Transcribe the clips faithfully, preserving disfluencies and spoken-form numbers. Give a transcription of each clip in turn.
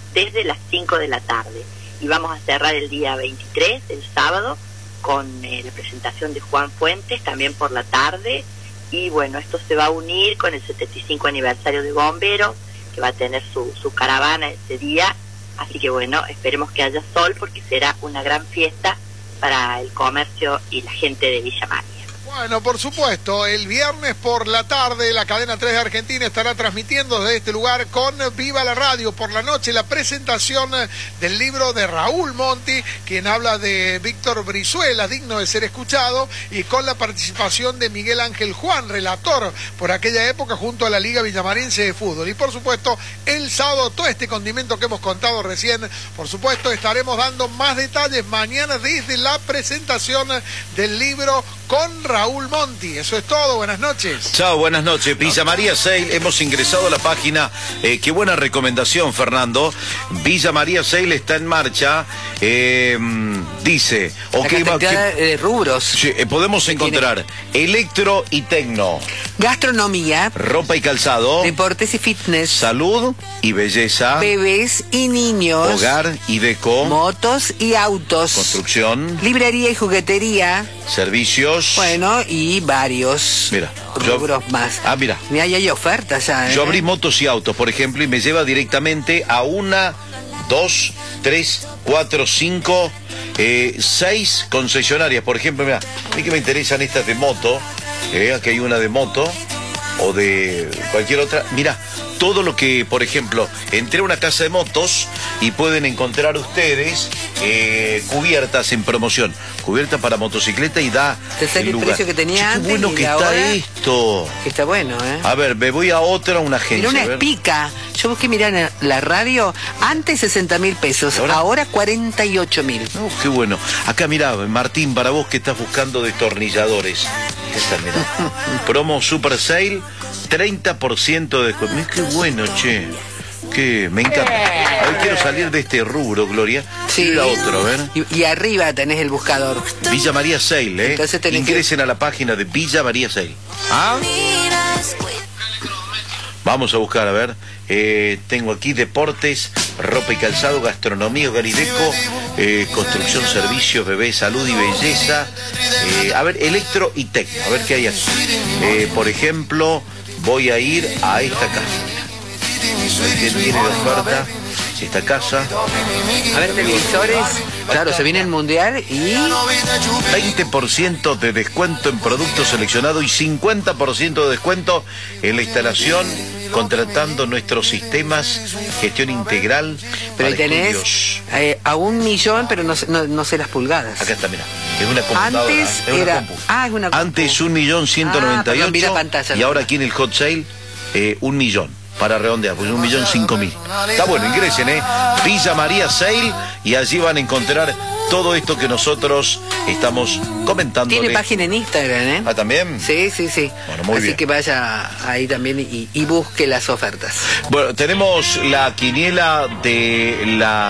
desde las cinco de la tarde. Y vamos a cerrar el día veintitrés, el sábado, con eh, la presentación de Juan Fuentes, también por la tarde. Y bueno, esto se va a unir con el setenta y cinco aniversario de Bomberos, que va a tener su, su caravana ese día. Así que bueno, esperemos que haya sol, porque será una gran fiesta para el comercio y la gente de Villa María. Bueno, por supuesto, el viernes por la tarde la cadena tres de Argentina estará transmitiendo desde este lugar con Viva la Radio. Por la noche la presentación del libro de Raúl Monti, quien habla de Víctor Brizuela, digno de ser escuchado, y con la participación de Miguel Ángel Juan, relator por aquella época junto a la Liga Villamarense de Fútbol. Y por supuesto, el sábado, todo este condimento que hemos contado recién, por supuesto, estaremos dando más detalles mañana desde la presentación del libro con Raúl Monti. Eso es todo, buenas noches. Chao, buenas noches. Villa María Seil, hemos ingresado a la página, eh, qué buena recomendación, Fernando. Villa María Seil está en marcha, eh, dice, okay, la cantidad de rubros. Sí, eh, podemos encontrar electro y tecno, gastronomía, ropa y calzado, deportes y fitness, salud y belleza, bebés y niños, hogar y deco, motos y autos, construcción, librería y juguetería, servicios, bueno, y varios mira, rubros yo, más. Ah, mira. Mira, ahí hay ofertas ya, ¿eh? Yo abrí motos y autos, por ejemplo, y me lleva directamente a una, dos, tres, cuatro, cinco, eh, seis concesionarias. Por ejemplo, mira, a mí que me interesan estas de moto, eh, aquí hay una de moto, o de cualquier otra. Mira, todo lo que, por ejemplo, entré a una casa de motos y pueden encontrar ustedes eh, cubiertas en promoción, cubiertas para motocicleta, y da el, el lugar. Precio que tenía Che, antes. Qué bueno que está esto. Que está bueno, ¿eh? A ver, me voy a otra, una agencia. Mira, una Espica. Yo busqué mirar en la radio, antes sesenta mil pesos, ahora, ahora cuarenta y ocho mil. No, qué bueno. Acá, mira, Martín, para vos que estás buscando destornilladores. Esta, mira. Promo Super Sale, treinta por ciento de descuento. Qué bueno, che. Que me encanta. Hoy quiero salir de este rubro, Gloria. Sí. La otra, a ver. Y, y arriba tenés el buscador. Villa María Sale, ¿eh? Entonces tenés Ingresen que... a la página de Villa María Sale. ¿Ah? Vamos a buscar, a ver. Eh, tengo aquí deportes, ropa y calzado, gastronomía, hogar y deco, eh, construcción, servicios, bebé, salud y belleza. Eh, a ver, electro y tecno. A ver qué hay aquí. Eh, por ejemplo, voy a ir a esta casa. ¿Qué tiene de oferta? Esta casa. A ver, televisores. Claro, se viene el mundial y... veinte por ciento de descuento en productos seleccionados y cincuenta por ciento de descuento en la instalación, contratando nuestros sistemas, gestión integral. Pero ahí tenés eh, a un millón, pero no, no, no sé las pulgadas. Acá está, mira. Es una computadora. Antes es una era... compu. Ah, es una compu. Antes un millón ciento noventa y ocho. Ah, mira pantalla, y ahora aquí en el hot sale, eh, un millón. Para redondear, pues un millón cinco mil. Está bueno, ingresen, ¿eh? Villa María Sale, y allí van a encontrar todo esto que nosotros estamos comentando. Tiene página en Instagram, ¿eh? Ah, ¿también? Sí, sí, sí. Bueno, muy Así bien. que vaya ahí también y, y busque las ofertas. Bueno, tenemos la quiniela de la...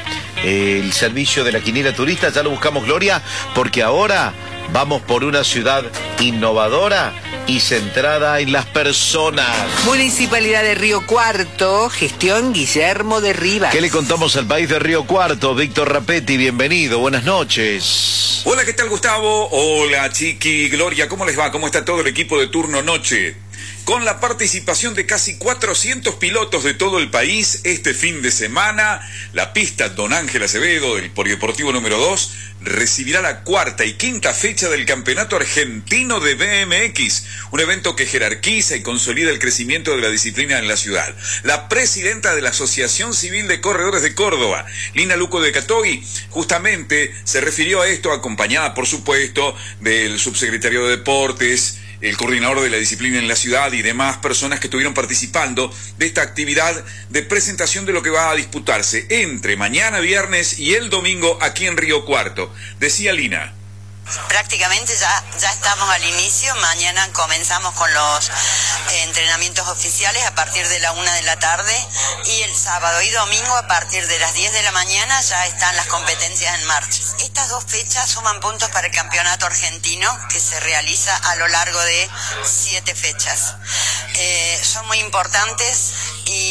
Eh, el servicio de la quiniela turista, ya lo buscamos, Gloria, porque ahora vamos por una ciudad innovadora y centrada en las personas. Municipalidad de Río Cuarto, gestión Guillermo de Rivas. ¿Qué le contamos al país de Río Cuarto? Víctor Rapetti, bienvenido, buenas noches. Hola, ¿qué tal, Gustavo? Hola, Chiqui, Gloria, ¿cómo les va? ¿Cómo está todo el equipo de Turno Noche? Con la participación de casi cuatrocientos pilotos de todo el país, este fin de semana, la pista Don Ángel Acevedo del Polideportivo número dos recibirá la cuarta y quinta fecha del Campeonato Argentino de B M X, un evento que jerarquiza y consolida el crecimiento de la disciplina en la ciudad. La presidenta de la Asociación Civil de Corredores de Córdoba, Lina Luco de Catogui, justamente se refirió a esto, acompañada, por supuesto, del subsecretario de Deportes, el coordinador de la disciplina en la ciudad y demás personas que estuvieron participando de esta actividad de presentación de lo que va a disputarse entre mañana viernes y el domingo aquí en Río Cuarto. Decía Lina. Prácticamente ya, ya estamos al inicio. Mañana comenzamos con los eh, entrenamientos oficiales a partir de la una de la tarde, y el sábado y domingo a partir de las diez de la mañana ya están las competencias en marcha. Estas dos fechas suman puntos para el campeonato argentino, que se realiza a lo largo de siete fechas. Eh, son muy importantes y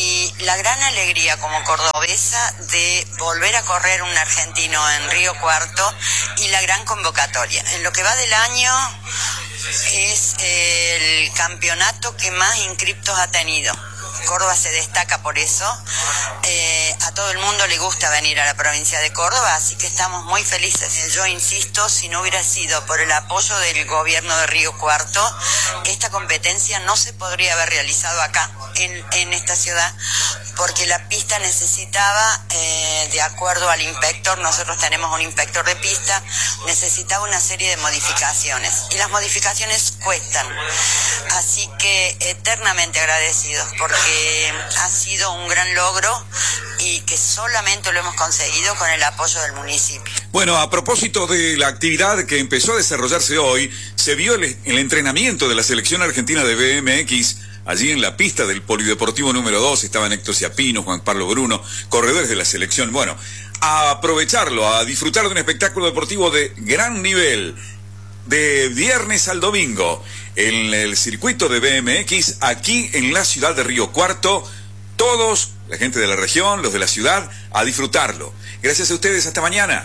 la gran alegría como cordobesa de volver a correr un argentino en Río Cuarto y la gran convocatoria. En lo que va del año es el campeonato que más inscriptos ha tenido. Córdoba se destaca por eso. Eh, a todo el mundo le gusta venir a la provincia de Córdoba, así que estamos muy felices. Yo insisto, si no hubiera sido por el apoyo del gobierno de Río Cuarto, esta competencia no se podría haber realizado acá, en, en esta ciudad, porque la pista necesitaba, eh, de acuerdo al inspector, nosotros tenemos un inspector de pista, necesitaba una serie de modificaciones, y las modificaciones cuestan. Así que eternamente agradecidos, porque ha sido un gran logro y que solamente lo hemos conseguido con el apoyo del municipio. Bueno, a propósito de la actividad que empezó a desarrollarse hoy, se vio el, el entrenamiento de la selección argentina de B M X. Allí en la pista del Polideportivo número dos estaban Héctor Ciapino, Juan Pablo Bruno, corredores de la selección. Bueno, a aprovecharlo, a disfrutar de un espectáculo deportivo de gran nivel, de viernes al domingo, en el circuito de B M X, aquí en la ciudad de Río Cuarto. Todos, la gente de la región, los de la ciudad, a disfrutarlo. Gracias a ustedes, hasta mañana.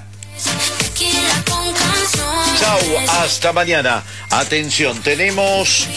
Chau, hasta mañana. Atención, tenemos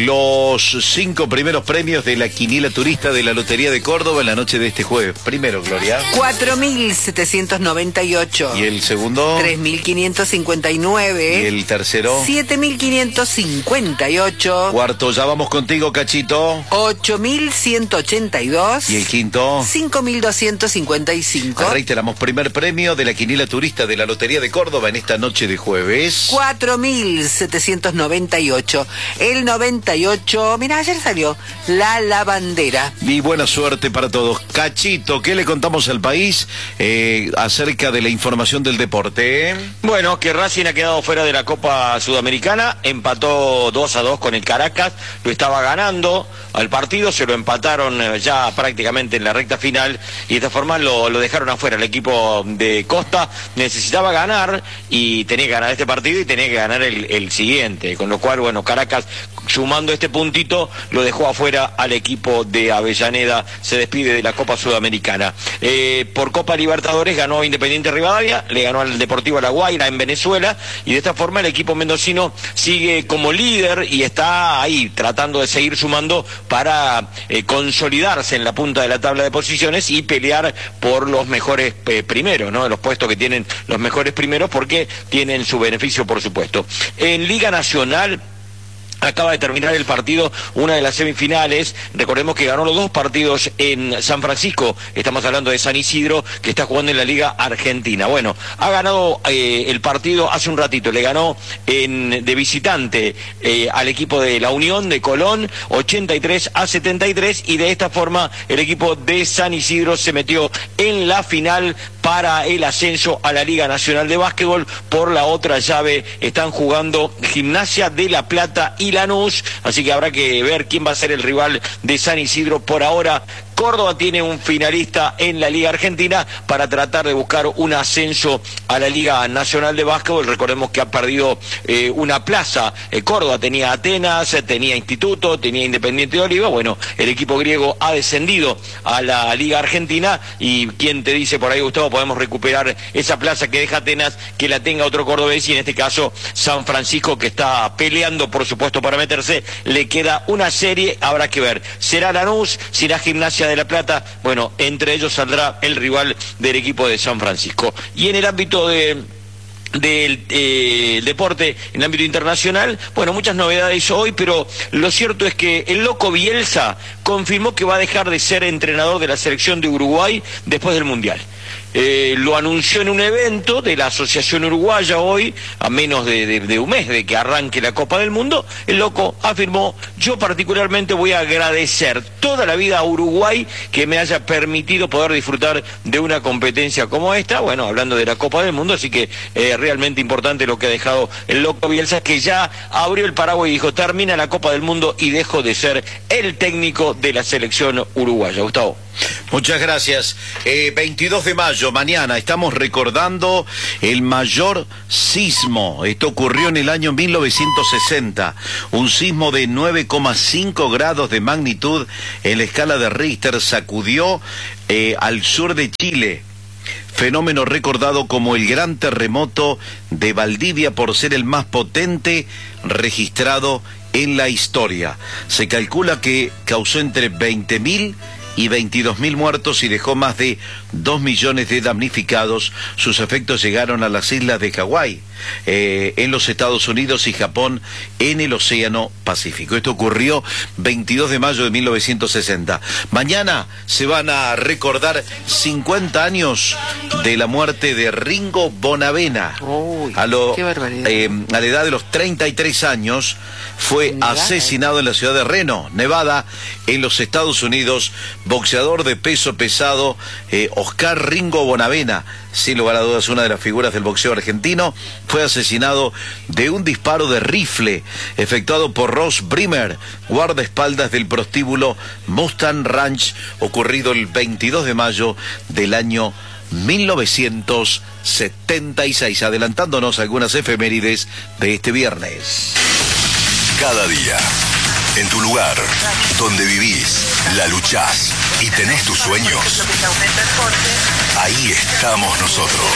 los cinco primeros premios de la quiniela turista de la Lotería de Córdoba en la noche de este jueves. Primero, Gloria. cuatro mil setecientos noventa y ocho. ¿Y el segundo? tres mil quinientos cincuenta y nueve. ¿Y el tercero? siete mil quinientos cincuenta y ocho. Cuarto, ya vamos contigo, Cachito. ocho mil ciento ochenta y dos. ¿Y el quinto? cinco mil doscientos cincuenta y cinco. Reiteramos, primer premio de la quiniela turista de la Lotería de Córdoba en esta noche de jueves. cuatro mil setecientos noventa y ocho. El noventa y ocho, mira, ayer salió La Lavandera. Y buena suerte para todos. Cachito, ¿qué le contamos al país eh, acerca de la información del deporte? Bueno, que Racing ha quedado fuera de la Copa Sudamericana, empató dos a dos con el Caracas, lo estaba ganando al partido, se lo empataron ya prácticamente en la recta final y de esta forma lo, lo dejaron afuera. El equipo de Costa necesitaba ganar y tenía que ganar este partido y tenía que ganar el, el siguiente, con lo cual, bueno, Caracas sumando este puntito lo dejó afuera al equipo de Avellaneda, se despide de la Copa Sudamericana. Eh, por Copa Libertadores ganó Independiente Rivadavia, le ganó al Deportivo La Guaira en Venezuela y de esta forma el equipo mendocino sigue como líder y está ahí tratando de seguir sumando para eh, consolidarse en la punta de la tabla de posiciones y pelear por los mejores eh, primeros, ¿no? Los puestos que tienen los mejores primeros porque tienen su beneficio, por supuesto. En Liga Nacional acaba de terminar el partido, una de las semifinales. Recordemos que ganó los dos partidos en San Francisco. Estamos hablando de San Isidro, que está jugando en la Liga Argentina. Bueno, ha ganado eh, el partido hace un ratito. Le ganó en, de visitante eh, al equipo de la Unión de Colón, ochenta y tres a setenta y tres. Y de esta forma el equipo de San Isidro se metió en la final para el ascenso a la Liga Nacional de Básquetbol. Por la otra llave están jugando Gimnasia de La Plata y Lanús, así que habrá que ver quién va a ser el rival de San Isidro. Por ahora Córdoba tiene un finalista en la Liga Argentina para tratar de buscar un ascenso a la Liga Nacional de Básquetbol. Recordemos que ha perdido eh, una plaza. Eh, Córdoba tenía Atenas, tenía Instituto, tenía Independiente de Oliva. Bueno, el equipo griego ha descendido a la Liga Argentina y quién te dice por ahí, Gustavo, podemos recuperar esa plaza que deja Atenas, que la tenga otro cordobés y en este caso San Francisco, que está peleando por supuesto para meterse. Le queda una serie, habrá que ver. ¿Será Lanús? ¿Será Gimnasia de La Plata? Bueno, entre ellos saldrá el rival del equipo de San Francisco. Y en el ámbito de del eh, deporte, en el ámbito internacional, bueno, muchas novedades hoy, pero lo cierto es que el loco Bielsa confirmó que va a dejar de ser entrenador de la selección de Uruguay después del Mundial. Eh, lo anunció en un evento de la Asociación Uruguaya hoy, a menos de, de, de un mes de que arranque la Copa del Mundo. El loco afirmó: yo particularmente voy a agradecer toda la vida a Uruguay que me haya permitido poder disfrutar de una competencia como esta, bueno, hablando de la Copa del Mundo, así que eh, realmente importante lo que ha dejado el loco Bielsa, que ya abrió el paraguas y dijo: termina la Copa del Mundo y dejo de ser el técnico de la selección uruguaya. Gustavo. Muchas gracias. Eh, veintidós de mayo, mañana, estamos recordando el mayor sismo. Esto ocurrió en el año mil novecientos sesenta. Un sismo de nueve coma cinco grados de magnitud en la escala de Richter sacudió eh, al sur de Chile. Fenómeno recordado como el gran terremoto de Valdivia por ser el más potente registrado en la historia. Se calcula que causó entre veinte mil y veintidós mil muertos y dejó más de dos millones de damnificados. Sus efectos llegaron a las islas de Hawái, eh, en los Estados Unidos y Japón, en el Océano Pacífico. Esto ocurrió veintidós de mayo de mil novecientos sesenta. Mañana se van a recordar cincuenta años de la muerte de Ringo Bonavena. Uy, a, lo, qué barbaridad. Eh, a la edad de los treinta y tres años fue Nevada. asesinado en la ciudad de Reno, Nevada, en los Estados Unidos. Boxeador de peso pesado, eh, Oscar Ringo Bonavena, sin lugar a dudas una de las figuras del boxeo argentino, fue asesinado de un disparo de rifle efectuado por Ross Brimmer, guardaespaldas del prostíbulo Mustang Ranch, ocurrido el veintidós de mayo del año mil novecientos setenta y seis, adelantándonos algunas efemérides de este viernes. Cada día, en tu lugar, donde vivís, la luchás y tenés tus sueños, ahí estamos nosotros.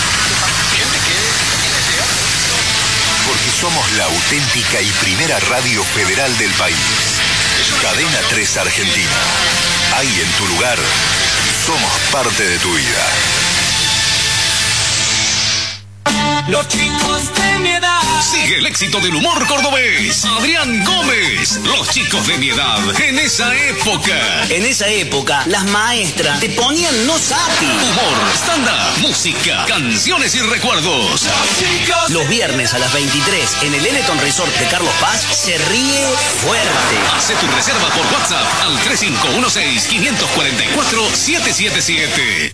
Porque somos la auténtica y primera radio federal del país. Cadena tres Argentina. Ahí en tu lugar, somos parte de tu vida. Los chicos de mi edad. Sigue el éxito del humor cordobés. Adrián Gómez. Los chicos de mi edad. En esa época. En esa época, las maestras te ponían no sapi. Humor, stand-up, música, canciones y recuerdos. Los viernes a las veintitrés en el Eleton Resort de Carlos Paz se ríe fuerte. Hace tu reserva por WhatsApp al tres cinco uno seis, cinco cuatro cuatro, siete siete siete.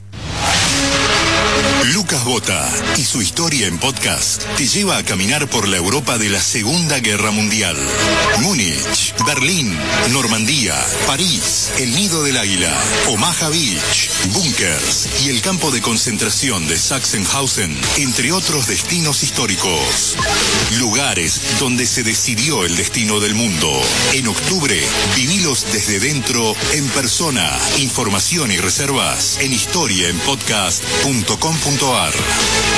Lucas Bota y su historia en podcast te lleva a caminar por la Europa de la Segunda Guerra Mundial. Múnich, Berlín, Normandía, París, el Nido del Águila, Omaha Beach, búnkers y el campo de concentración de Sachsenhausen, entre otros destinos históricos. Lugares donde se decidió el destino del mundo. En octubre, vivilos desde dentro, en persona. Información y reservas en historia en podcast punto com punto ar.